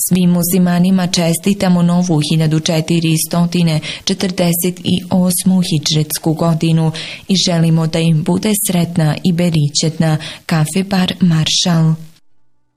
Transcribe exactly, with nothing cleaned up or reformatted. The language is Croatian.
Svim muslimanima čestitamo novu hiljadu četiristo četrdeset osmu hidžretsku godinu i želimo da im bude sretna i beričetna. Kafe bar Maršal.